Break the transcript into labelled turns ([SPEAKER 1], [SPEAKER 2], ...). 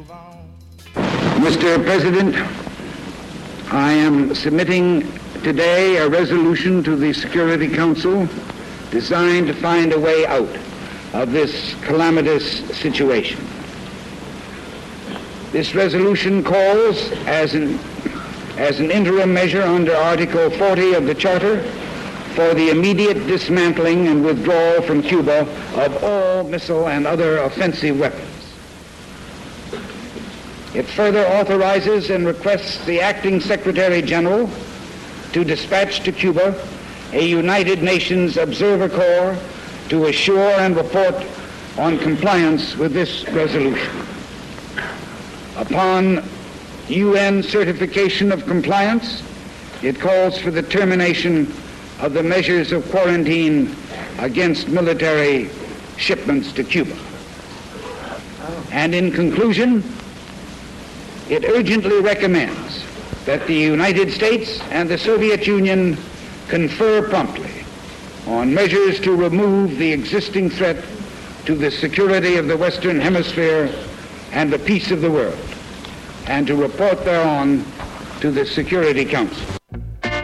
[SPEAKER 1] Mr. President, I am submitting today a resolution to the Security Council designed to find a way out of this calamitous situation. This resolution calls, as an interim measure under Article 40 of the Charter, for the immediate dismantling and withdrawal from Cuba of all missile and other offensive weapons. It further authorizes and requests the Acting Secretary General to dispatch to Cuba a United Nations Observer Corps to assure and report on compliance with this resolution. Upon UN certification of compliance, it calls for the termination of the measures of quarantine against military shipments to Cuba. And in conclusion, it urgently recommends that the United States and the Soviet Union confer promptly on measures to remove the existing threat to the security of the Western Hemisphere and the peace of the world, and to report thereon to the Security Council.